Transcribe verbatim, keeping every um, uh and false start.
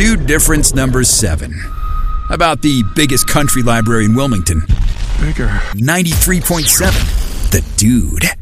Dude difference number seven. About the biggest country library in Wilmington. Bigger. ninety-three point seven. The Dude.